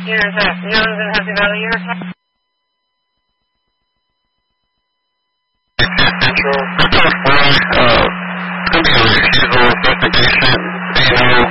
Unit test. Young's in Happy Valley, unit test. Central, 4, could be a refusal investigation. Do you know